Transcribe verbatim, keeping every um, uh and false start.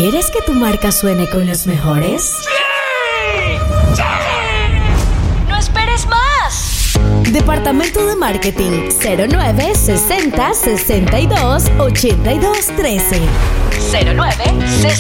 ¿Quieres que tu marca suene con los mejores? ¡Sí! ¡Sí! ¡No esperes más! Departamento de Marketing cero nueve sesenta sesenta y dos ochenta y dos trece. cero nueve sesenta